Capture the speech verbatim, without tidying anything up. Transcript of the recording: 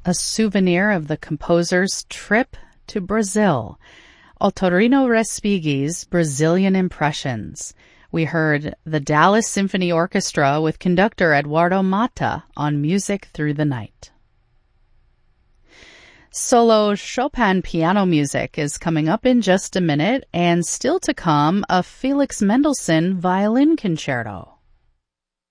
a souvenir of the composer's trip to Brazil. Autorino Respighi's Brazilian Impressions. We heard the Dallas Symphony Orchestra with conductor Eduardo Mata on Music Through the Night. Solo Chopin piano music is coming up in just a minute, and still to come, a Felix Mendelssohn violin concerto.